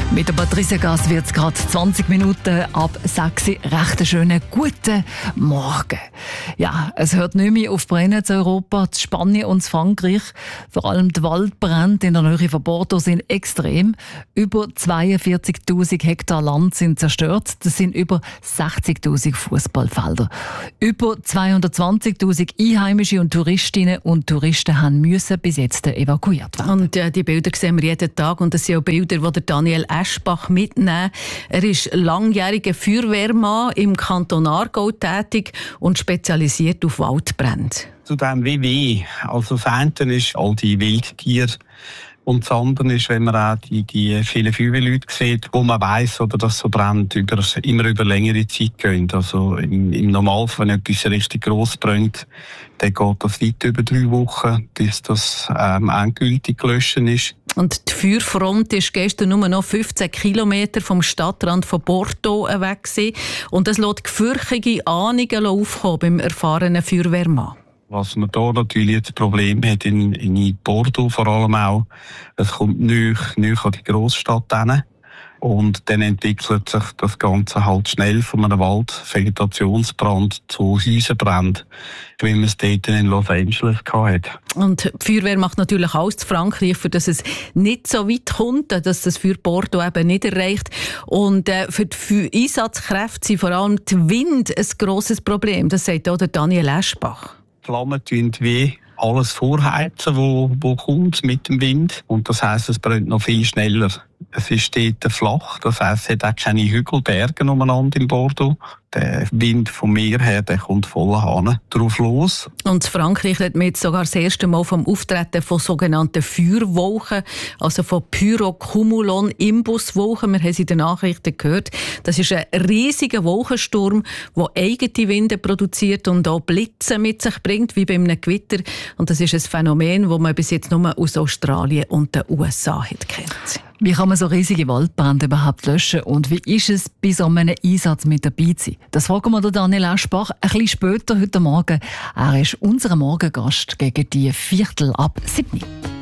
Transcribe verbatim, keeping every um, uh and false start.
Mit der Patricia Gas wird es gerade zwanzig Minuten ab sechs Uhr. Recht einen schönen guten Morgen. Ja, es hört nicht mehr auf Brennen in Europa. In Spanien und in Frankreich, vor allem die Waldbrände in der Nähe von Bordeaux, sind extrem. Über zweiundvierzigtausend Hektar Land sind zerstört. Das sind über sechzigtausend Fußballfelder. Über zweihundertzwanzigtausend Einheimische und Touristinnen und Touristen haben müssen bis jetzt evakuiert werden. Und äh, die Bilder sehen wir jeden Tag. Und das sind auch Bilder, die der Daniel Eschbach mitnehmen. Er ist langjähriger Feuerwehrmann im Kanton Aargau tätig und spezialisiert auf Waldbrände. Zu dem W W. Also das eine ist all die Wildtiere. Und das andere ist, wenn man auch die, die vielen Feuerwehrleute sieht, wo man weiss, oder dass so Brände über, immer über längere Zeit gehen. Also im, im Normalfall, wenn etwas richtig gross brennt, dann geht das weit über drei Wochen, bis das ähm, endgültig gelöscht ist. Und die Feuerfront ist gestern nur noch fünfzehn Kilometer vom Stadtrand von Bordeaux weg gewesen. Und es lässt gefürchtige Ahnungen aufkommen beim erfahrenen Feuerwehrmann. Was man hier natürlich das Problem hat, in, in Bordeaux vor allem auch, es kommt näher, näher an die Grossstadt hin. Und dann entwickelt sich das Ganze halt schnell von einem Waldvegetationsbrand zu Häuserbrand, wie man es dort in Los Angeles hatte. Und die Feuerwehr macht natürlich alles in Frankreich, für dass es nicht so weit kommt, dass das für Bordeaux eben nicht erreicht. Und äh, für die Einsatzkräfte sind vor allem die Wind ein grosses Problem. Das sagt auch der Daniel Eschbach. Flammen tun wie alles vorheizen, wo, wo kommt mit dem Wind. Und das heisst, es brennt noch viel schneller. Es ist dort flach, das heisst, es hat auch keine Hügel, Berge umeinander in Bordeaux. Der Wind vom Meer her, der kommt voll Hahn drauf los. Und in Frankreich hat man jetzt sogar das erste Mal vom Auftreten von sogenannten Feuerwolken, also von Pyrocumulon-Imbuswolken. Wir haben es in den Nachrichten gehört. Das ist ein riesiger Wolkensturm, der eigene Winde produziert und auch Blitze mit sich bringt, wie bei einem Gewitter. Und das ist ein Phänomen, das man bis jetzt nur aus Australien und den U S A hat kennt. Wie kann man so riesige Waldbrände überhaupt löschen und wie ist es, bei so einem Einsatz mit dabei zu sein? Das fragen wir Daniel Eschbach ein bisschen später heute Morgen. Er ist unser Morgengast gegen die Viertel ab sieben.